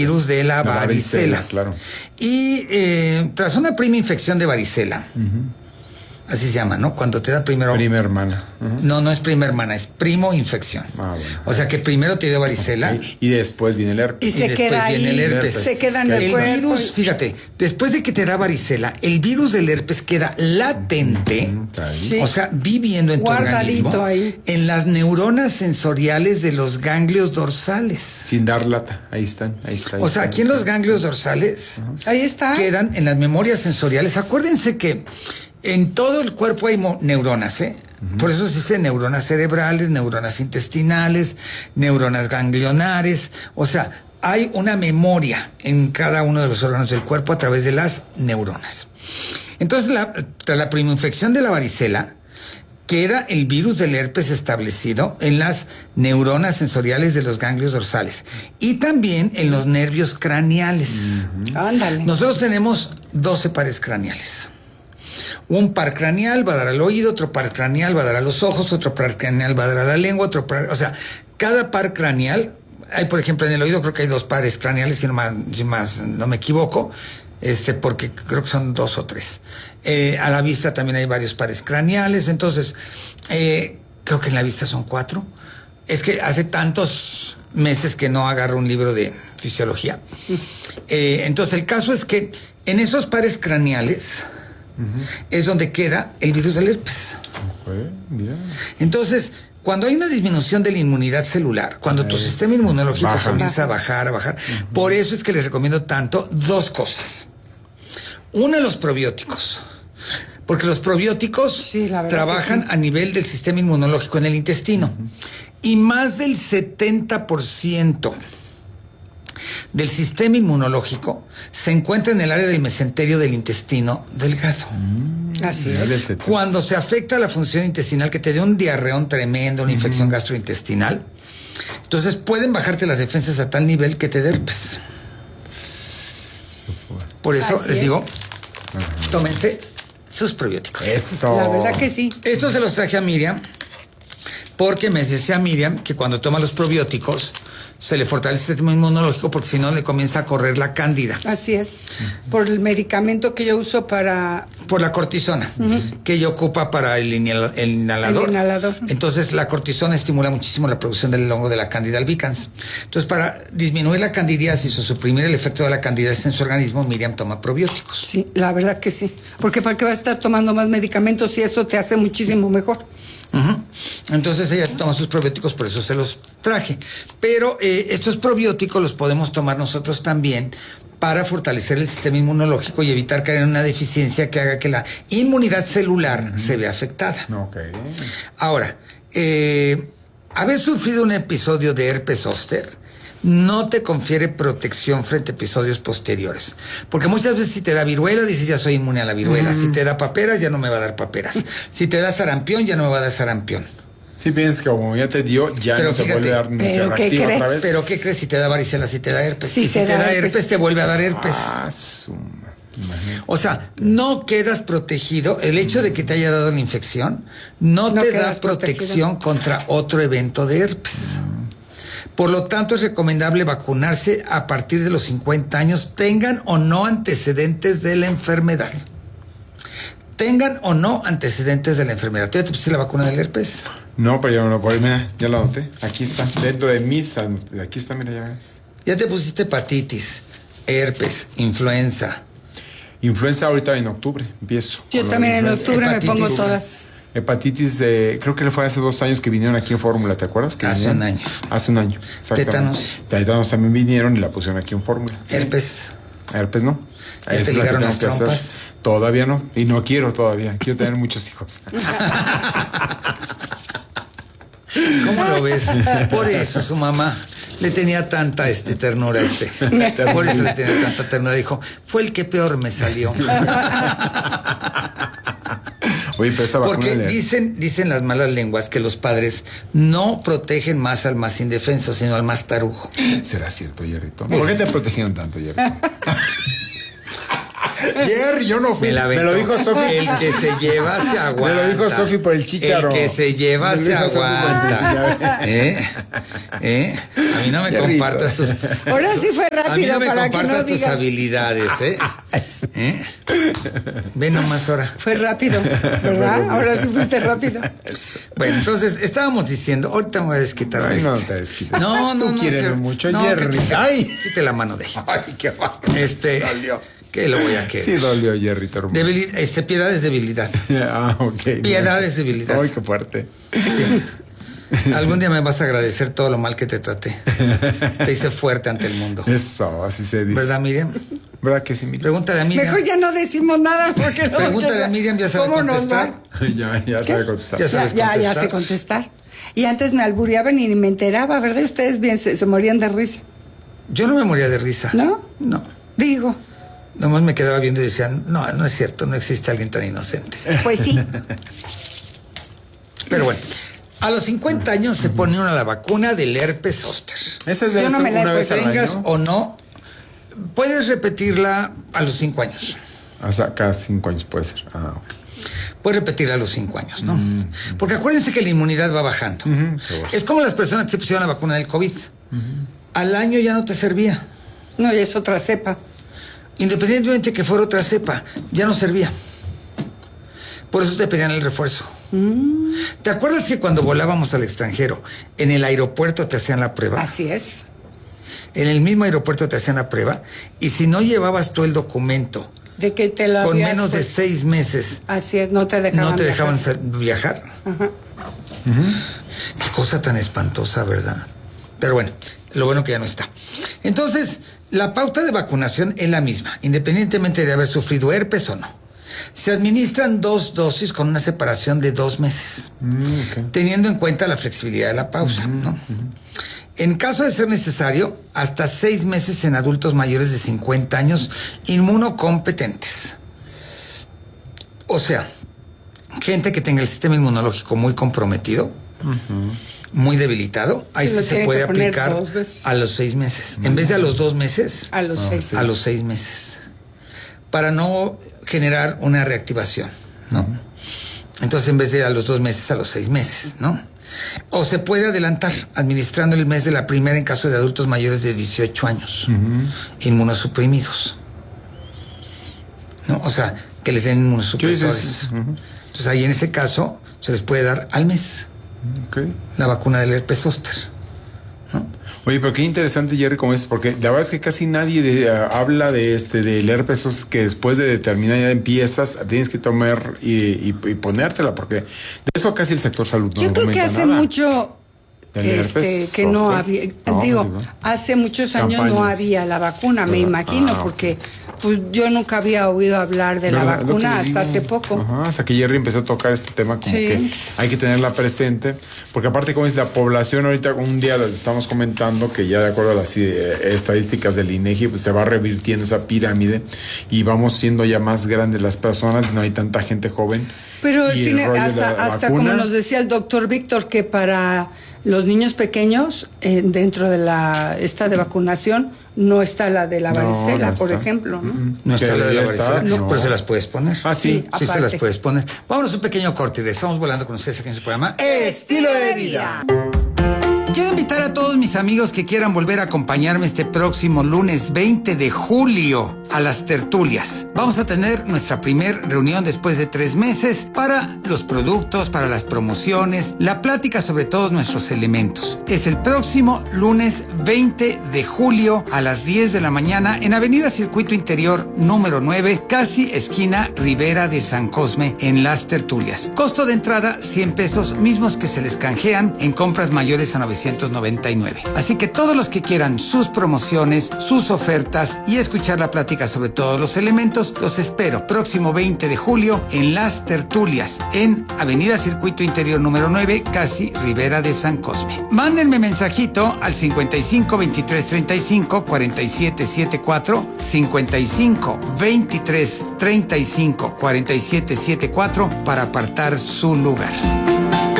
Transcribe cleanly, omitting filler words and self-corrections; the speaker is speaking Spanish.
virus de la varicela. Claro. Y tras una prima infección de varicela, así se llama, ¿no? Cuando te da primero... Prima hermana. No es prima hermana, es primo infección. Ah, bueno. O sea que primero te dio varicela. Okay. Y después viene el herpes. Y se después queda ahí, viene el herpes. se queda en el El cuerpo. virus, fíjate, después de que te da varicela, el virus del herpes queda latente, Sí. o sea, viviendo en tu Guardadito organismo, ahí. en las neuronas sensoriales de los ganglios dorsales. Sin dar lata. Ahí están. Ahí está. O sea, aquí en los ganglios dorsales Ahí está. quedan en las memorias sensoriales. Acuérdense que en todo el cuerpo hay neuronas, ¿eh? Por eso se dice neuronas cerebrales, neuronas intestinales, neuronas ganglionares. O sea, hay una memoria en cada uno de los órganos del cuerpo a través de las neuronas. Entonces, tras la primoinfección de la varicela, queda el virus del herpes establecido en las neuronas sensoriales de los ganglios dorsales y también en los nervios craneales. Ándale. Nosotros tenemos 12 pares craneales. Un par craneal va a dar al oído, otro par craneal va a dar a los ojos, otro par craneal va a dar a la lengua, o sea, cada par craneal, hay por ejemplo en el oído creo que hay 2 pares craneales, si no me equivoco, porque creo que son 2 o 3. A la vista también hay varios pares craneales, entonces, creo que en la vista son 4. Es que hace tantos meses que no agarro un libro de fisiología. Entonces el caso es que en esos pares craneales es donde queda el virus del herpes. Mira. Entonces, cuando hay una disminución de la inmunidad celular, cuando tu sistema inmunológico comienza a bajar, por eso es que les recomiendo tanto 2 cosas. Una, los probióticos. Porque los probióticos trabajan a nivel del sistema inmunológico en el intestino. Y más del 70% del sistema inmunológico se encuentra en el área del mesenterio del intestino delgado. Así es. Cuando se afecta la función intestinal, que te dé un diarreón tremendo, una infección gastrointestinal, entonces pueden bajarte las defensas a tal nivel que te dé herpes. Por eso Así les es. digo, tómense sus probióticos. Eso. La verdad que sí. Esto se los traje a Miriam, porque me decía Miriam que cuando toma los probióticos se le fortalece el sistema inmunológico, porque si no le comienza a correr la cándida. Así es. Por el medicamento que yo uso para... Por la cortisona, que ella ocupa para el inhalador. El inhalador. Entonces la cortisona estimula muchísimo la producción del hongo de la Candida albicans. Entonces, para disminuir la candidiasis o suprimir el efecto de la candidiasis en su organismo, Miriam toma probióticos. Sí, la verdad que sí. Porque ¿para qué vas a estar tomando más medicamentos si eso te hace muchísimo mejor? Entonces ella toma sus probióticos, por eso se los traje. Pero estos probióticos los podemos tomar nosotros también para fortalecer el sistema inmunológico y evitar caer en una deficiencia que haga que la inmunidad celular se vea afectada. Okay. Ahora, haber sufrido un episodio de herpes zóster no te confiere protección frente a episodios posteriores. Porque muchas veces si te da viruela, dices ya soy inmune a la viruela. Si te da paperas, ya no me va a dar paperas. Si te da sarampión, ya no me va a dar sarampión. Si piensas que como ya te dio, ya Pero no te fíjate, vuelve a dar ni ¿pero qué reactiva crees? otra vez. Pero ¿qué crees si te da varicela, si te da herpes? Sí, Y si te da herpes, te vuelve a dar herpes. Imagínate. O sea, no quedas protegido. El hecho de que te haya dado la infección no te da quedas protección contra otro evento de herpes. Por lo tanto, es recomendable vacunarse a partir de los 50 años, tengan o no antecedentes de la enfermedad. Tengan o no antecedentes de la enfermedad. ¿Tú ya te pusiste la vacuna del herpes? No, pero ya no lo puedo. Mira, ya lo anoté. Aquí está. Dentro de mis. Aquí está, mira, ya ves. ¿Ya te pusiste hepatitis, herpes, influenza? Influenza ahorita en octubre. Empiezo. Yo con también en la influenza. octubre me Hepatitis. pongo todas. Hepatitis, creo que fue hace 2 años que vinieron aquí en Fórmula, ¿te acuerdas? Que Hace un año. Hace un año. Exactamente. Tétanos también vinieron y la pusieron aquí en Fórmula. Sí. Herpes. Herpes no. ¿Ya Esa te es la que ligaron tengo las que hacer. trompas? Todavía no. Y no quiero todavía. Quiero tener muchos hijos. ¿Cómo lo ves? Por eso su mamá le tenía tanta ternura Por eso le tenía tanta ternura. Dijo, fue el que peor me salió. Oye, pero esta vacuna Porque dicen las malas lenguas que los padres no protegen más al más indefenso, sino al más tarugo. ¿Será cierto, Jerrito? ¿Por qué te protegieron tanto, Jerrito? Jerry, yo no fui. Me la aventó. Me lo dijo Sofi. El que se lleva se aguanta. Me lo dijo Sofi por el chícharo. El que se lleva se aguanta. A mí no me Jerry, compartas tus... Ahora sí fue A mí rápido no me para que compartas no tus digas. habilidades, Ve nomás ahora. Fue rápido, ¿verdad? Ahora sí fuiste rápido. Bueno, entonces estábamos diciendo, ahorita me voy a desquitar. Ay, de no este. te desquites. No, Tú no, quieres sí. mucho, No, Jerry. Ay, quite la mano de él. Ay, qué va. Dolió. ¿Qué lo voy a querer? Sí, dolió, Jerry, tu hermano. Piedad es debilidad. Ah, ok. Piedad es debilidad. Ay, qué fuerte. Sí. Algún día me vas a agradecer todo lo mal que te traté. Te hice fuerte ante el mundo. Eso, así se dice. ¿Verdad, Miriam? ¿Verdad que sí, Miriam? Pregúntale a Miriam. Mejor ya no decimos nada porque no. Pregúntale a Miriam, ya sabe ¿Cómo nos contestar. va? Ya sabe contestar. Ya sabes Ya contestar. sé contestar. Y antes me albureaban y ni me enteraba, ¿verdad? Ustedes bien se morían de risa. Yo no me moría de risa. ¿No? No. Digo, Nomás me quedaba viendo y decían, no, no es cierto, no existe alguien tan inocente. pues sí. Pero bueno, a los 50 años se pone uno la vacuna del herpes zóster. Esa es de Yo no me la he una vez puesto. al Tengas año. o no, puedes repetirla a los 5 años. O sea, cada 5 años puede ser. Ah, ok. Puedes repetirla a los 5 años, ¿no? Porque acuérdense que la inmunidad va bajando. seguro. Es como las personas que se pusieron la vacuna del COVID. Al año ya no te servía. No, y es otra cepa. Independientemente que fuera otra cepa, ya no servía. Por eso te pedían el refuerzo. ¿Te acuerdas que cuando volábamos al extranjero, en el aeropuerto te hacían la prueba? Así es. En el mismo aeropuerto te hacían la prueba. Y si no llevabas tú el documento De que te lo con habías menos de puesto. 6 meses, Así es, no te dejaban. no te dejaban viajar. viajar. Ajá. Qué cosa tan espantosa, ¿verdad? Pero bueno, lo bueno que ya no está. Entonces, la pauta de vacunación es la misma, independientemente de haber sufrido herpes o no. Se administran 2 dosis con una separación de 2 meses, Ok. teniendo en cuenta la flexibilidad de la pausa, ¿no? En caso de ser necesario, hasta 6 meses en adultos mayores de 50 años inmunocompetentes. O sea, gente que tenga el sistema inmunológico muy comprometido, muy debilitado, ahí Sí, lo sí se tienen puede que poner aplicar 2 veces. a los 6 meses. En vez de a los 2 meses, A los 6. sí. a los 6 meses. Para no generar una reactivación, ¿no? Entonces, en vez de a los 2 meses, a los 6 meses, ¿no? O se puede adelantar administrando el mes de la primera en caso de adultos mayores de 18 años, inmunosuprimidos. ¿No? O sea, que les den inmunosupresores. Sí. Entonces, ahí en ese caso, se les puede dar al mes Ok. la vacuna del herpes zóster. Oye, pero qué interesante, Jerry, como es, porque la verdad es que casi nadie habla de del herpes zóster, que después de determinada edad empiezas, tienes que tomar y ponértela, porque de eso casi el sector salud no Yo creo que comenta hace nada. mucho ¿Del herpes que no zóster? había, No, digo, digo. hace muchos años no Campañas. había la vacuna, me ¿Verdad? imagino, Ok. porque pues yo nunca había oído hablar de la ¿Verdad? Lo que vacuna le hasta digo. hace poco. Ajá, hasta que Jerry empezó a tocar este tema, como Sí. que hay que tenerla presente, porque aparte, como es la población, ahorita un día les estamos comentando que ya de acuerdo a las estadísticas del INEGI, pues se va revirtiendo esa pirámide y vamos siendo ya más grandes las personas, no hay tanta gente joven. Pero Y sí, el rollo de hasta la como vacuna, nos decía el doctor Víctor, que para los niños pequeños, dentro de esta de vacunación, no está la de la No, varicela, no por está. ejemplo, ¿no? No Que está la de la ya está, varicela, no. pero se las puedes poner. Ah, sí. Sí, se aparte. las puedes poner. Vámonos a un pequeño corte y regresamos volando con ustedes aquí en su programa Estilo de Vida. Quiero invitar a todos mis amigos que quieran volver a acompañarme este próximo lunes 20 de julio a las tertulias. Vamos a tener nuestra primer reunión después de 3 meses para los productos, para las promociones, la plática sobre todos nuestros elementos. Es el próximo lunes 20 de julio a las 10 de la mañana en Avenida Circuito Interior número 9, casi esquina Rivera de San Cosme, en las tertulias. Costo de entrada 100 pesos, mismos que se les canjean en compras mayores a 999. Así que todos los que quieran sus promociones, sus ofertas y escuchar la plática sobre todos los elementos, los espero próximo 20 de julio en las tertulias en Avenida Circuito Interior número 9, casi Rivera de San Cosme. Mándenme mensajito al 55 23 35 47 74, 55 23 35 47 74 para apartar su lugar.